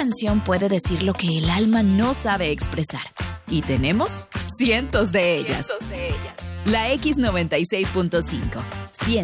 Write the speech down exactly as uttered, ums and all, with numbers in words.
canción puede decir lo que el alma no sabe expresar. Y tenemos cientos de ellas. Cientos de ellas. La X noventa y seis punto cinco.